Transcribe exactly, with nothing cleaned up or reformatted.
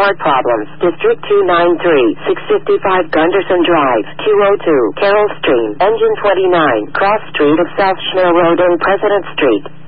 Support problems. District two ninety-three, six fifty-five Gunderson Drive, two oh two, Carroll Stream, Engine twenty-nine, Cross Street of South Schneer Road and President Street.